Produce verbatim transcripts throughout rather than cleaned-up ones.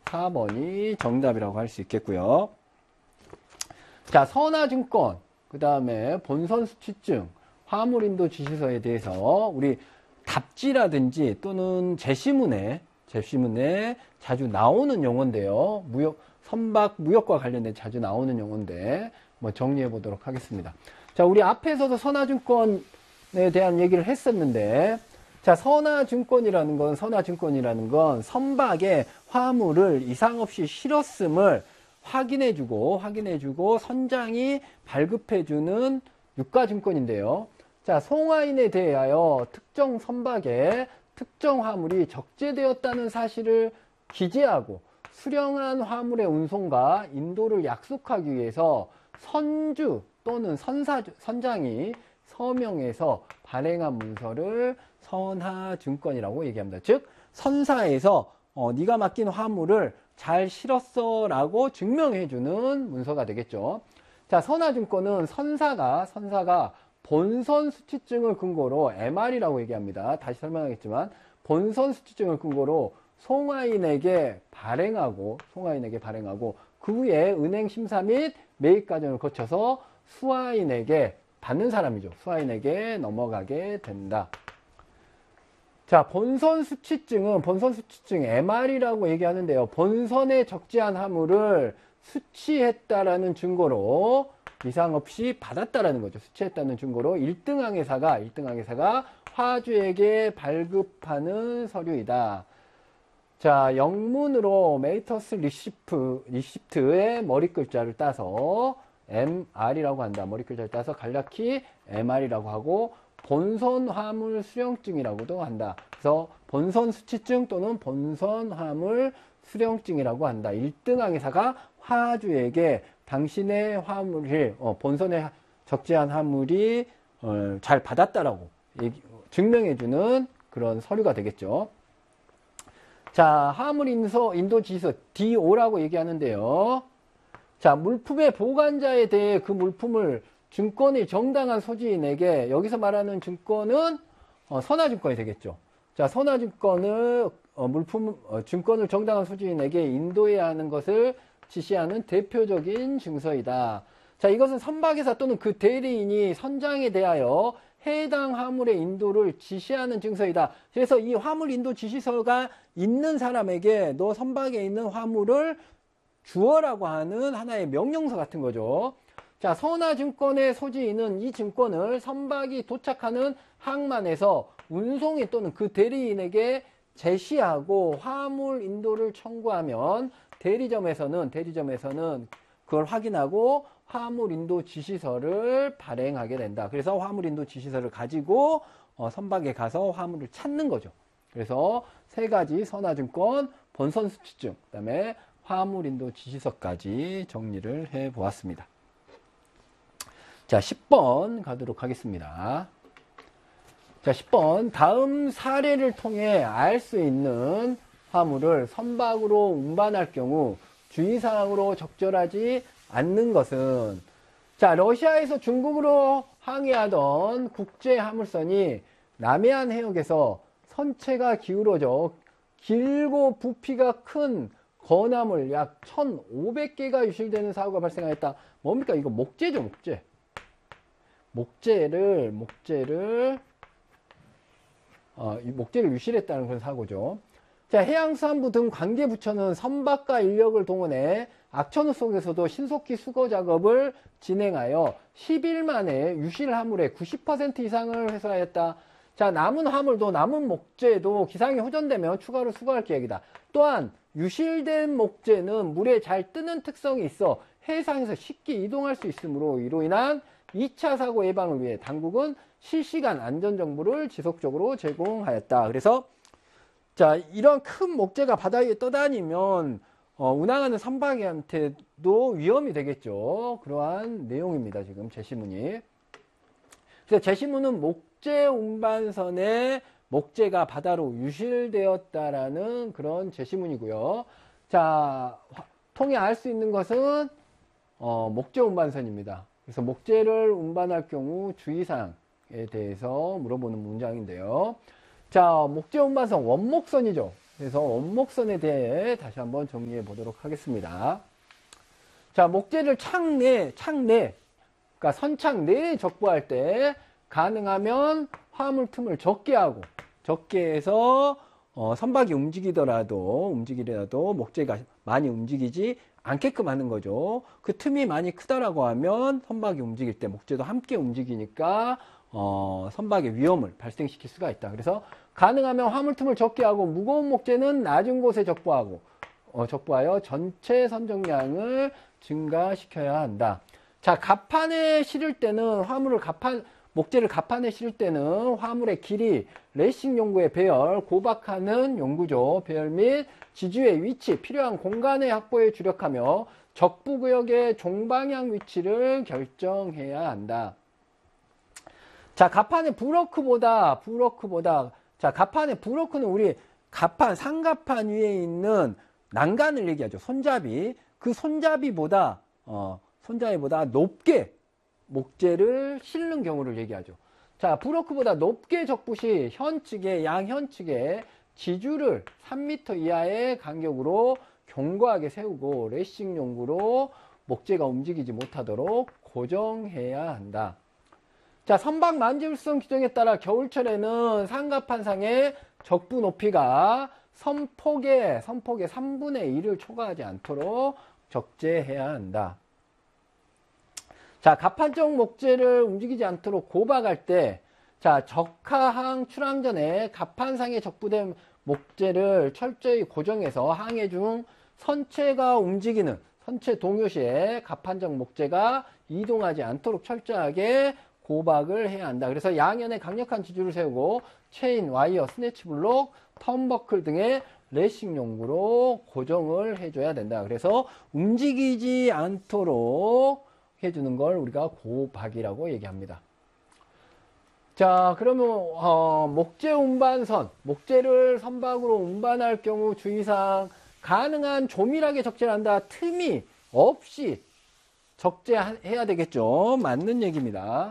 사 번이 정답이라고 할 수 있겠고요. 자, 선화증권, 그 다음에 본선수취증, 화물인도 지시서에 대해서 우리 답지라든지 또는 제시문에, 제시문에 자주 나오는 용어인데요. 무역, 선박, 무역과 관련된 자주 나오는 용어인데, 뭐 정리해 보도록 하겠습니다. 자, 우리 앞에서도 선화증권에 대한 얘기를 했었는데, 자, 선화증권이라는 건, 선화증권이라는 건 선박에 화물을 이상 없이 실었음을 확인해주고, 확인해주고, 선장이 발급해주는 유가증권인데요. 자, 송화인에 대하여 특정 선박에 특정 화물이 적재되었다는 사실을 기재하고, 수령한 화물의 운송과 인도를 약속하기 위해서 선주 또는 선사, 선장이 서명해서 발행한 문서를 선화증권이라고 얘기합니다. 즉, 선사에서 어, 네가 맡긴 화물을 잘 실었어 라고 증명해주는 문서가 되겠죠. 자, 선화증권은 선사가, 선사가 본선 수취증을 근거로 엠알이라고 얘기합니다. 다시 설명하겠지만, 본선 수취증을 근거로 송화인에게 발행하고, 송화인에게 발행하고, 그 후에 은행 심사 및 매입 과정을 거쳐서 수화인에게 받는 사람이죠. 수화인에게 넘어가게 된다. 자, 본선 수취증은, 본선 수취증 엠알이라고 얘기하는데요. 본선에 적재한 화물을 수취했다라는 증거로 이상 없이 받았다라는 거죠. 수취했다는 증거로 일 등 항해사가, 일 등 항해사가 화주에게 발급하는 서류이다. 자, 영문으로 메이터스 리시프, 리시프트의 머리 글자를 따서 엠알이라고 한다. 머리 글자를 따서 간략히 엠알이라고 하고, 본선 화물 수령증이라고도 한다. 그래서 본선 수취증 또는 본선 화물 수령증이라고 한다. 일 등 항해사가 화주에게 당신의 화물을, 어, 본선에 적재한 화물이 어, 잘 받았다라고 얘기, 증명해주는 그런 서류가 되겠죠. 자, 화물 인서, 인도 지시서 디오라고 얘기하는데요. 자, 물품의 보관자에 대해 그 물품을 증권의 정당한 소지인에게, 여기서 말하는 증권은 어, 선화증권이 되겠죠. 자, 선화증권을 어, 물품 어, 증권을 정당한 소지인에게 인도해야 하는 것을 지시하는 대표적인 증서이다. 자, 이것은 선박회사 또는 그 대리인이 선장에 대하여 해당 화물의 인도를 지시하는 증서이다. 그래서 이 화물 인도 지시서가 있는 사람에게 너 선박에 있는 화물을 주어라고 하는 하나의 명령서 같은 거죠. 자, 선화증권의 소지인은 이 증권을 선박이 도착하는 항만에서 운송인 또는 그 대리인에게 제시하고 화물 인도를 청구하면 대리점에서는 대리점에서는 그걸 확인하고 화물 인도 지시서를 발행하게 된다. 그래서 화물 인도 지시서를 가지고 어, 선박에 가서 화물을 찾는 거죠. 그래서 세 가지 선화증권, 본선 수취증, 그 다음에 화물 인도 지시서까지 정리를 해 보았습니다. 자, 십 번 가도록 하겠습니다. 자, 십 번. 다음 사례를 통해 알 수 있는 화물을 선박으로 운반할 경우 주의사항으로 적절하지 않는 것은, 자, 러시아에서 중국으로 항해하던 국제 화물선이 남해안 해역에서 선체가 기울어져 길고 부피가 큰 건화물 약 천오백 개가 유실되는 사고가 발생하였다. 뭡니까? 이거 목재죠, 목재. 목재를, 목재를, 어, 이 목재를 유실했다는 그런 사고죠. 자, 해양수산부 등 관계부처는 선박과 인력을 동원해 악천후 속에서도 신속히 수거 작업을 진행하여 십 일 만에 유실 화물의 구십 퍼센트 이상을 회수하였다. 자, 남은 화물도 남은 목재도 기상이 호전되면 추가로 수거할 계획이다. 또한 유실된 목재는 물에 잘 뜨는 특성이 있어 해상에서 쉽게 이동할 수 있으므로 이로 인한 이 차 사고 예방을 위해 당국은 실시간 안전정보를 지속적으로 제공하였다. 그래서 자, 이런 큰 목재가 바다 위에 떠다니면 어, 운항하는 선박한테도 위험이 되겠죠. 그러한 내용입니다. 지금 제시문이. 그래서 제시문은 목재 운반선에 목재가 바다로 유실되었다라는 그런 제시문이고요. 자, 통해 알 수 있는 것은 어, 목재 운반선입니다. 그래서 목재를 운반할 경우 주의사항에 대해서 물어보는 문장인데요. 자, 목재 운반선 원목선이죠. 그래서 원목선에 대해 다시 한번 정리해 보도록 하겠습니다. 자, 목재를 창 내, 창 내, 그러니까 선창 내에 적부할 때 가능하면 화물 틈을 적게 하고, 적게 해서 어, 선박이 움직이더라도, 움직이더라도 목재가 많이 움직이지 않게끔 하는 거죠. 그 틈이 많이 크다라고 하면 선박이 움직일 때 목재도 함께 움직이니까 어, 선박의 위험을 발생시킬 수가 있다. 그래서 가능하면 화물 틈을 적게 하고 무거운 목재는 낮은 곳에 적부하고 어, 적부하여 전체 선적량을 증가시켜야 한다. 자, 갑판에 실을 때는 화물을 갑판 목재를 갑판에 실을 때는 화물의 길이, 레이싱 용구의 배열, 고박하는 용구죠. 배열 및 지주의 위치, 필요한 공간의 확보에 주력하며 적부구역의 종방향 위치를 결정해야 한다. 자, 갑판의 브로크보다, 브로크보다, 자, 갑판의 브로크는 우리 갑판, 상갑판 위에 있는 난간을 얘기하죠. 손잡이. 그 손잡이보다, 어, 손잡이보다 높게 목재를 실는 경우를 얘기하죠. 자, 브로크보다 높게 적부 시 현측에, 양현측에 지주를 삼 미터 이하의 간격으로 견고하게 세우고 레싱 용구로 목재가 움직이지 못하도록 고정해야 한다. 자, 선박 만질성 규정에 따라 겨울철에는 상갑판상의 적부 높이가 선폭의, 선폭의 삼분의 일을 초과하지 않도록 적재해야 한다. 자, 갑판적 목재를 움직이지 않도록 고박할 때, 자, 적하항 출항 전에 갑판상에 적부된 목재를 철저히 고정해서 항해 중 선체가 움직이는 선체 동요 시에 갑판적 목재가 이동하지 않도록 철저하게 고박을 해야 한다. 그래서 양연에 강력한 지주를 세우고 체인, 와이어, 스네치 블록, 턴버클 등의 레싱 용구로 고정을 해줘야 된다. 그래서 움직이지 않도록 해주는 걸 우리가 고박이라고 얘기합니다. 자, 그러면 어, 목재 운반선, 목재를 선박으로 운반할 경우 주의사항, 가능한 조밀하게 적재를 한다. 틈이 없이 적재해야 되겠죠. 맞는 얘기입니다.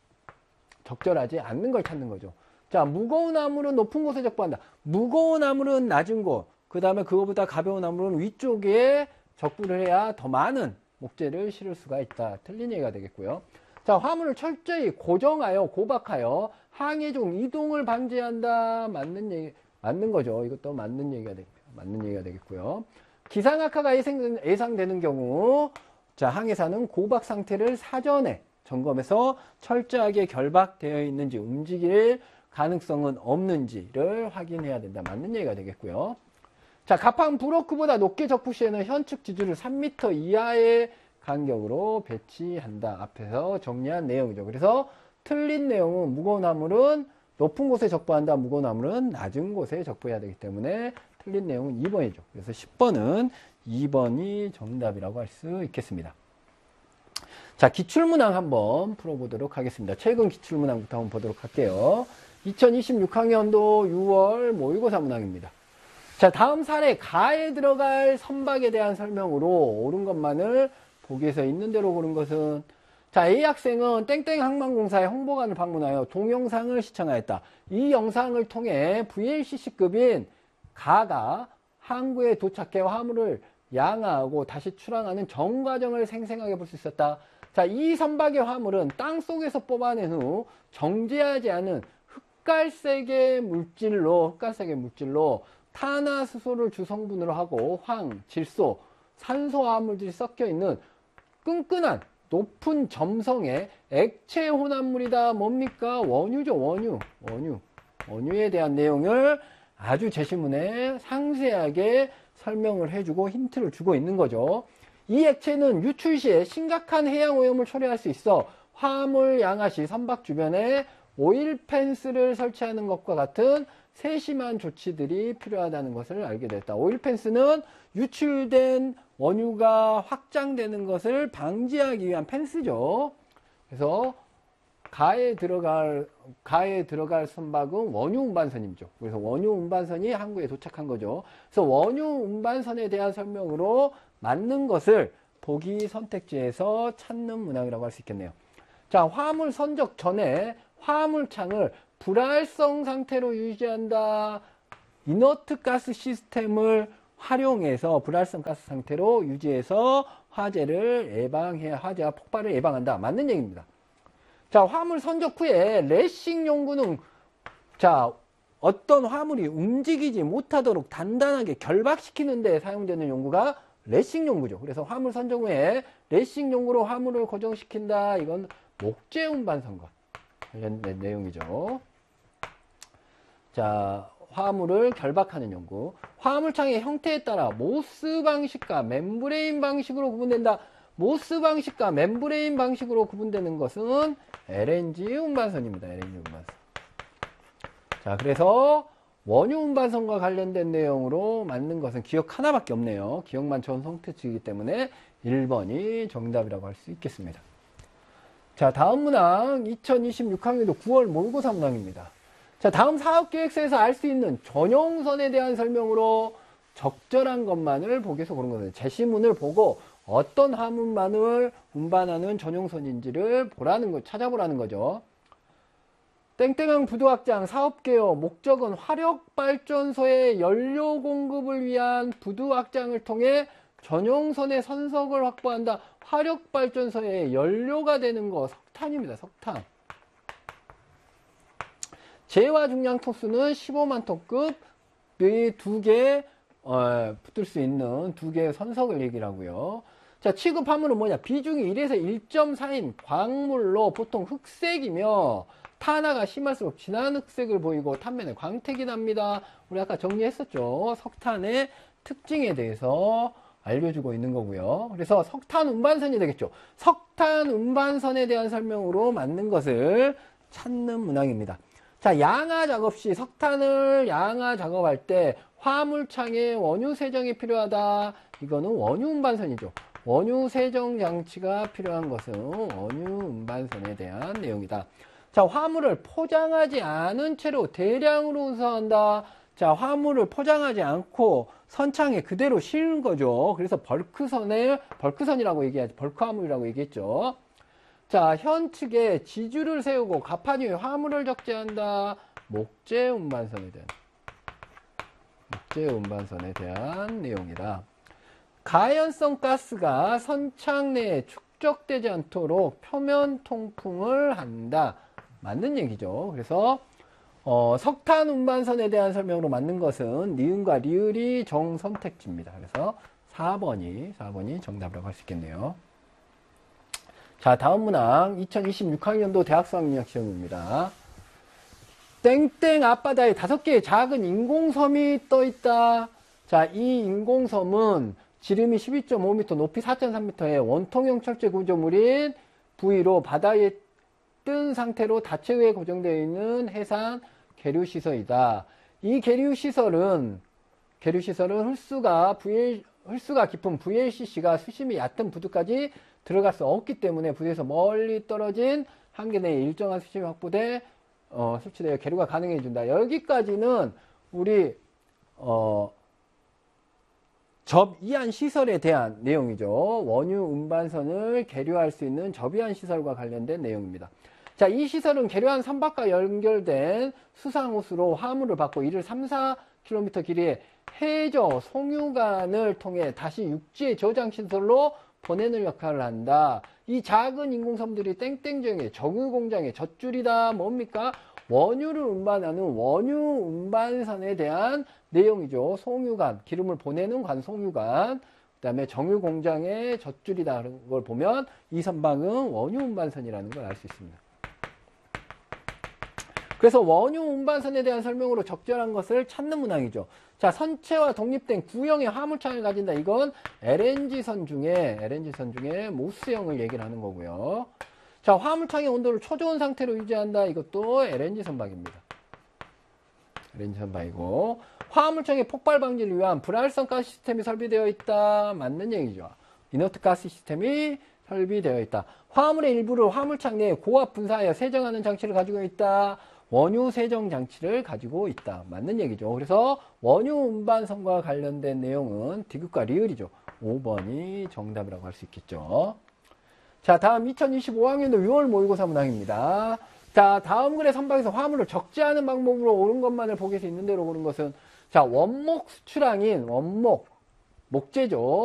적절하지 않는 걸 찾는 거죠. 자, 무거운 화물은 높은 곳에 적부한다. 무거운 화물은 낮은 곳, 그 다음에 그거보다 가벼운 화물은 위쪽에 적부를 해야 더 많은 목재를 실을 수가 있다. 틀린 얘기가 되겠고요. 자, 화물을 철저히 고정하여 고박하여 항해 중 이동을 방지한다. 맞는 얘기, 맞는 거죠. 이것도 맞는 얘기가 되겠고요. 맞는 얘기가 되겠고요. 기상 악화가 예상, 예상되는 경우, 자, 항해사는 고박 상태를 사전에 점검해서 철저하게 결박되어 있는지, 움직일 가능성은 없는지를 확인해야 된다. 맞는 얘기가 되겠고요. 자, 갑판 브로크보다 높게 적부 시에는 현측 지주를 삼 미터 이하의 간격으로 배치한다. 앞에서 정리한 내용이죠. 그래서 틀린 내용은 무거운 화물은 높은 곳에 적부한다. 무거운 화물은 낮은 곳에 적부해야 되기 때문에 틀린 내용은 이 번이죠. 그래서 십 번은 이 번이 정답이라고 할 수 있겠습니다. 자, 기출문항 한번 풀어보도록 하겠습니다. 최근 기출문항부터 한번 보도록 할게요. 이천이십육 학년도 유월 모의고사 문항입니다. 자, 다음 사례 가에 들어갈 선박에 대한 설명으로 옳은 것만을 보기에서 있는 대로 고른 것은, 자, A 학생은 땡땡 항만공사의 홍보관을 방문하여 동영상을 시청하였다. 이 영상을 통해 브이엘씨씨급인 가가 항구에 도착해 화물을 양하하고 다시 출항하는 전 과정을 생생하게 볼 수 있었다. 자, 이 선박의 화물은 땅 속에서 뽑아낸 후 정제하지 않은 흑갈색의 물질로, 흑갈색의 물질로 탄화수소를 주성분으로 하고 황, 질소, 산소 화합물들이 섞여 있는 끈끈한 높은 점성의 액체 혼합물이다. 뭡니까? 원유죠, 원유. 원유. 원유에 대한 내용을 아주 제시문에 상세하게 설명을 해주고 힌트를 주고 있는 거죠. 이 액체는 유출 시에 심각한 해양 오염을 초래할 수 있어 화물 양하 시 선박 주변에 오일 펜스를 설치하는 것과 같은 세심한 조치들이 필요하다는 것을 알게 됐다. 오일 펜스는 유출된 원유가 확장되는 것을 방지하기 위한 펜스죠. 그래서 가에 들어갈 가에 들어갈 선박은 원유 운반선이죠. 그래서 원유 운반선이 항구에 도착한 거죠. 그래서 원유 운반선에 대한 설명으로 맞는 것을 보기 선택지에서 찾는 문항이라고 할 수 있겠네요. 자, 화물 선적 전에 화물창을 불활성 상태로 유지한다. 이너트 가스 시스템을 활용해서 불활성 가스 상태로 유지해서 화재를 예방해, 화재와 폭발을 예방한다. 맞는 얘기입니다. 자, 화물 선적 후에 레싱 용구는, 자, 어떤 화물이 움직이지 못하도록 단단하게 결박시키는 데 사용되는 용구가 레싱 용구죠. 그래서 화물 선적 후에 레싱 용구로 화물을 고정시킨다. 이건 목재 운반선과 관련된 내용이죠. 자, 화물을 결박하는 용구. 화물창의 형태에 따라 모스 방식과 멤브레인 방식으로 구분된다. 모스 방식과 멤브레인 방식으로 구분되는 것은 엘엔지 운반선입니다. 엘엔지 운반선. 자, 그래서 원유 운반선과 관련된 내용으로 맞는 것은 기억 하나밖에 없네요. 기억만 전 성태치이기 때문에 일 번이 정답이라고 할 수 있겠습니다. 자, 다음 문항 이천이십육 학년도 구월 모의고사 문항입니다. 자, 다음 사업계획서에서 알 수 있는 전용선에 대한 설명으로 적절한 것만을 보기 위해서 그런 거예요. 제시문을 보고 어떤 화물만을 운반하는 전용선인지를 보라는 거, 찾아보라는 거죠. 땡땡항 부두확장 사업개요 목적은 화력발전소의 연료 공급을 위한 부두확장을 통해 전용선의 선석을 확보한다. 화력발전소의 연료가 되는 거 석탄입니다. 석탄. 재화 중량 톤수는 십오만 톤급의 두 개, 어, 붙을 수 있는 두 개의 선석을 얘기를 하고요. 자, 취급 화물은 뭐냐? 비중이 일에서 일 점 사인 광물로 보통 흑색이며 탄화가 심할수록 진한 흑색을 보이고 탄면에 광택이 납니다. 우리 아까 정리했었죠. 석탄의 특징에 대해서 알려주고 있는 거고요. 그래서 석탄 운반선이 되겠죠. 석탄 운반선에 대한 설명으로 맞는 것을 찾는 문항입니다. 자, 양화 작업 시 석탄을 양화 작업할 때 화물창에 원유 세정이 필요하다. 이거는 원유 운반선이죠. 원유 세정 장치가 필요한 것은 원유 운반선에 대한 내용이다. 자, 화물을 포장하지 않은 채로 대량으로 운송한다. 자, 화물을 포장하지 않고 선창에 그대로 실는 거죠. 그래서 벌크선을, 벌크선이라고 얘기하지, 벌크 화물이라고 얘기했죠. 자, 현 측에 지주를 세우고 갑판 위에 화물을 적재한다. 목재 운반선에 대한, 목재 운반선에 대한 내용이다. 가연성 가스가 선창 내에 축적되지 않도록 표면 통풍을 한다. 맞는 얘기죠. 그래서 어, 석탄 운반선에 대한 설명으로 맞는 것은 니은과 리을이 정선택지입니다. 그래서 사 번이 사 번이 정답이라고 할 수 있겠네요. 자, 다음 문항 이천이십육 학년도 대학수학능력 시험입니다. 땡땡 앞바다에 다섯 개의 작은 인공섬이 떠 있다. 자, 이 인공섬은 지름이 십이 점 오 미터, 높이 사 점 삼 미터의 원통형 철제 구조물인 부위로 바다에 뜬 상태로 다체 위에 고정되어 있는 해상 계류시설이다. 이 계류시설은, 계류시설은 홀수가, 브이엘, 홀수가 깊은 브이엘씨씨가 수심이 얕은 부두까지 들어갈 수 없기 때문에 부두에서 멀리 떨어진 한계 내에 일정한 수심이 확보돼, 어, 수치되어 계류가 가능해진다. 여기까지는 우리, 어, 접이한 시설에 대한 내용이죠. 원유 운반선을 계류할 수 있는 접이한 시설과 관련된 내용입니다. 자, 이 시설은 계류한 선박과 연결된 수상호수로 화물을 받고 이를 삼, 사 킬로미터 길이의 해저 송유관을 통해 다시 육지의 저장 시설로 보내는 역할을 한다. 이 작은 인공섬들이 땡땡지역의 정유공장의 젖줄이다. 뭡니까? 원유를 운반하는 원유 운반선에 대한 내용이죠. 송유관, 기름을 보내는 관 송유관, 그 다음에 정유공장의 젖줄이다라는 걸 보면 이 선박은 원유 운반선이라는 걸 알 수 있습니다. 그래서 원유 운반선에 대한 설명으로 적절한 것을 찾는 문항이죠. 자, 선체와 독립된 구형의 화물창을 가진다. 이건 엘엔지선 중에, 엘엔지선 중에 모스형을 얘기를 하는 거고요. 자, 화물창의 온도를 초저온 상태로 유지한다. 이것도 엘엔지 선박입니다. 엘엔지 선박이고, 화물창의 폭발 방지를 위한 불활성 가스 시스템이 설비되어 있다. 맞는 얘기죠. 이너트 가스 시스템이 설비되어 있다. 화물의 일부를 화물창 내에 고압 분사하여 세정하는 장치를 가지고 있다. 원유 세정 장치를 가지고 있다. 맞는 얘기죠. 그래서 원유 운반선과 관련된 내용은 디귿과 리을이죠. 오 번이 정답이라고 할 수 있겠죠. 자, 다음 이천이십오 학년도 유월 모의고사 문항입니다. 자, 다음 글의 선박에서 화물을 적재하는 방법으로 옳은 것만을 보기 위해서 있는 대로 고른 것은, 자, 원목 수출항인 원목, 목재죠.